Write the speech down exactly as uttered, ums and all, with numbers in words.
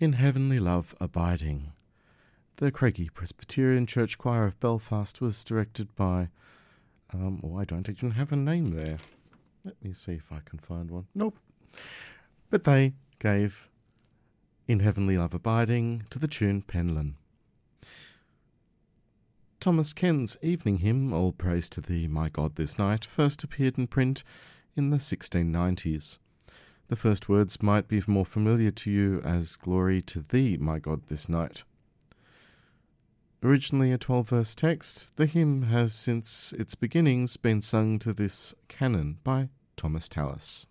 In Heavenly Love Abiding. The Craigie Presbyterian Church Choir of Belfast was directed by, um, oh, I don't even have a name there. Let me see if I can find one. Nope. But they gave In Heavenly Love Abiding to the tune Penlan. Thomas Ken's evening hymn, All Praise to Thee, My God, This Night, first appeared in print in the sixteen nineties. The first words might be more familiar to you as Glory to Thee, My God, This Night. Originally a twelve-verse text, the hymn has since its beginnings been sung to this canon by Thomas Tallis.